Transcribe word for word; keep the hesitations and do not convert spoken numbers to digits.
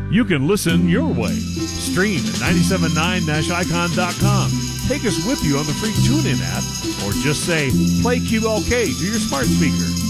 You can listen your way. Stream at nine seven nine nash icon dot com. Take us with you on the free TuneIn app, or just say, play Q L K through your smart speaker.